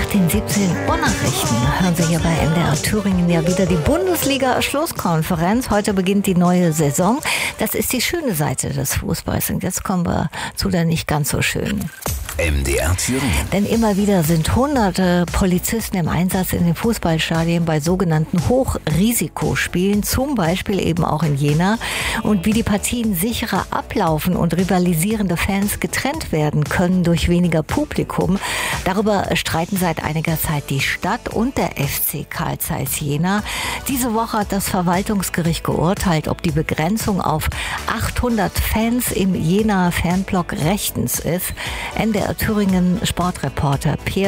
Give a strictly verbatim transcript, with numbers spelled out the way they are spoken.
den siebzehn Uhr Nachrichten hören Sie hier bei M D R Thüringen ja wieder die Bundesliga-Schlusskonferenz. Heute beginnt die neue Saison. Das ist die schöne Seite des Fußballs. Und jetzt kommen wir zu der nicht ganz so schönen. M D R Thüringen. Denn immer wieder sind hunderte Polizisten im Einsatz in den Fußballstadien bei sogenannten Hochrisikospielen, zum Beispiel eben auch in Jena. Und wie die Partien sicherer ablaufen und rivalisierende Fans getrennt werden können durch weniger Publikum, darüber streiten seit einiger Zeit die Stadt und der F C Carl Zeiss Jena. Diese Woche hat das Verwaltungsgericht geurteilt, ob die Begrenzung auf achthundert Fans im Jena Fanblock rechtens ist. M D R Thüringen Sportreporter Peer